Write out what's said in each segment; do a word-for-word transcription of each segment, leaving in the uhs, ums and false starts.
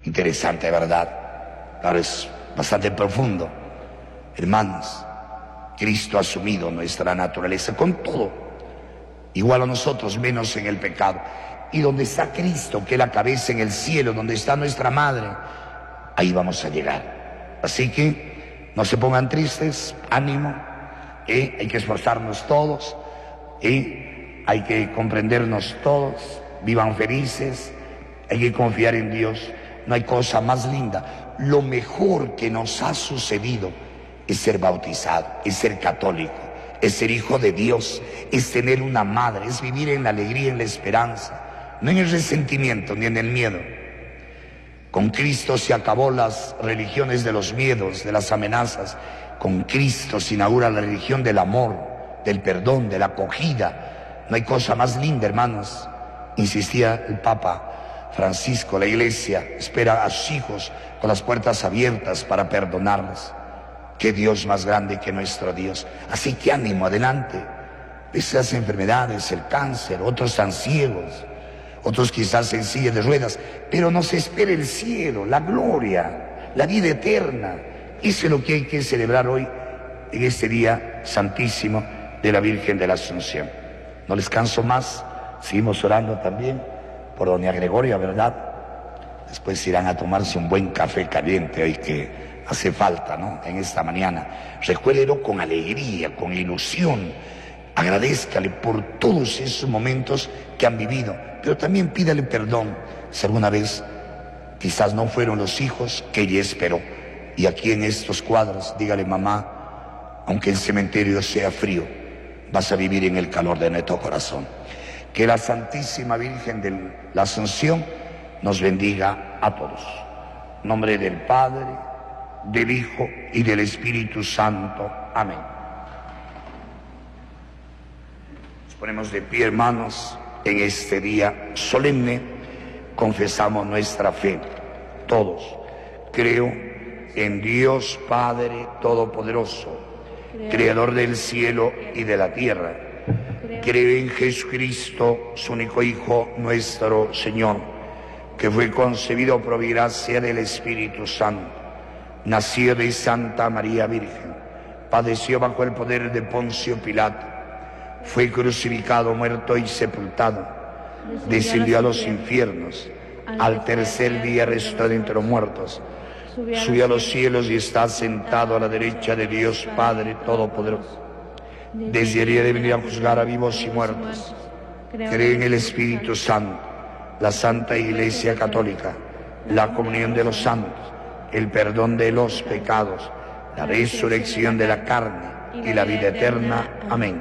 Interesante, ¿verdad? Claro, es bastante profundo. Hermanos, Cristo ha asumido nuestra naturaleza con todo, igual a nosotros, menos en el pecado. Y donde está Cristo, que es la cabeza, en el cielo, donde está nuestra madre, ahí vamos a llegar. Así que no se pongan tristes, ánimo, ¿eh? Hay que esforzarnos todos, ¿eh? Hay que comprendernos todos, vivan felices, hay que confiar en Dios. No hay cosa más linda. Lo mejor que nos ha sucedido es ser bautizado, es ser católico, es ser hijo de Dios, es tener una madre, es vivir en la alegría, en la esperanza, no en el resentimiento ni en el miedo. Con Cristo se acabó las religiones de los miedos, de las amenazas. Con Cristo se inaugura la religión del amor, del perdón, de la acogida. No hay cosa más linda, hermanos. Insistía el Papa Francisco, la Iglesia espera a sus hijos con las puertas abiertas para perdonarles. Qué Dios más grande que nuestro Dios. Así que ánimo, adelante. Esas enfermedades, el cáncer, otros están ciegos, otros quizás en silla de ruedas, pero nos espera el cielo, la gloria, la vida eterna. Eso es lo que hay que celebrar hoy, en este día santísimo de la Virgen de la Asunción. No les canso más, seguimos orando también por doña Gregoria, ¿verdad? Después irán a tomarse un buen café caliente hoy, que hace falta, ¿no? En esta mañana. Recuérdelo con alegría, con ilusión. Agradézcale por todos esos momentos que han vivido, pero también pídale perdón si alguna vez quizás no fueron los hijos que ella esperó. Y aquí en estos cuadros, dígale: mamá, aunque el cementerio sea frío, vas a vivir en el calor de nuestro corazón. Que la Santísima Virgen de la Asunción nos bendiga a todos. En nombre del Padre, del Hijo y del Espíritu Santo. Amén. Nos ponemos de pie, hermanos, en este día solemne. Confesamos nuestra fe, todos. Creo en Dios Padre Todopoderoso, Creador del cielo y de la tierra. Creo en Jesucristo, su único Hijo, nuestro Señor, que fue concebido por gracia del Espíritu Santo. Nació de Santa María Virgen, padeció bajo el poder de Poncio Pilato, fue crucificado, muerto y sepultado, descendió a los infiernos, al tercer día resucitó de entre los muertos, subió a los cielos y está sentado a la derecha de Dios Padre Todopoderoso. Desearía de venir a juzgar a vivos y muertos. Cree en el Espíritu Santo, la Santa Iglesia Católica, la comunión de los santos, el perdón de los pecados, la resurrección de la carne y la vida eterna. Amén.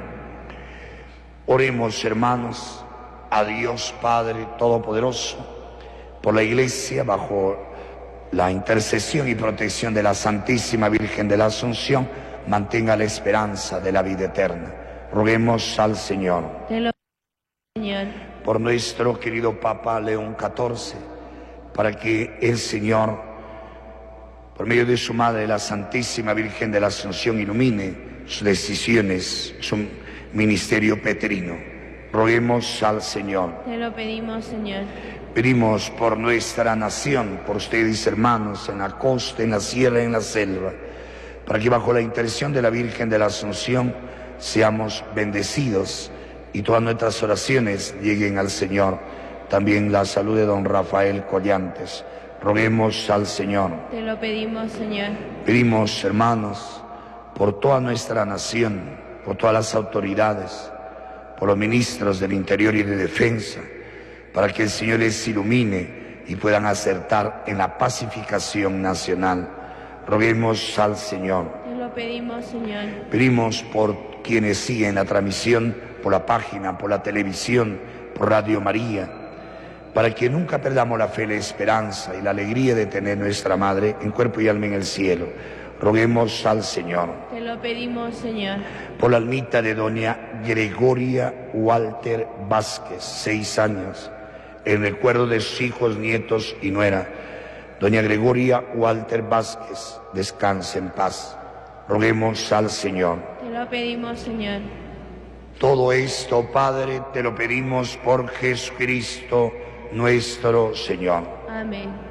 Oremos, hermanos, a Dios Padre Todopoderoso, por la Iglesia, bajo la intercesión y protección de la Santísima Virgen de la Asunción, mantenga la esperanza de la vida eterna. Roguemos al Señor. Te lo pido, Señor. Por nuestro querido Papa León catorce, para que el Señor, por medio de su Madre, la Santísima Virgen de la Asunción, ilumine sus decisiones, su ministerio petrino. Roguemos al Señor. Te lo pedimos, Señor. Pedimos por nuestra nación, por ustedes, hermanos, en la costa, en la sierra, en la selva, para que bajo la intercesión de la Virgen de la Asunción seamos bendecidos y todas nuestras oraciones lleguen al Señor. También la salud de don Rafael Collantes. Roguemos al Señor. Te lo pedimos, Señor. Pedimos, hermanos, por toda nuestra nación, por todas las autoridades, por los ministros del Interior y de Defensa, para que el Señor les ilumine y puedan acertar en la pacificación nacional. Roguemos al Señor. Te lo pedimos, Señor. Pedimos por quienes siguen la transmisión, por la página, por la televisión, por Radio María, para que nunca perdamos la fe, la esperanza y la alegría de tener nuestra Madre en cuerpo y alma en el cielo. Roguemos al Señor. Te lo pedimos, Señor. Por la almita de doña Gregoria Walter Vázquez, seis años, en recuerdo de sus hijos, nietos y nuera. Doña Gregoria Walter Vázquez, descanse en paz. Roguemos al Señor. Te lo pedimos, Señor. Todo esto, Padre, te lo pedimos por Jesucristo nuestro Señor. Amén.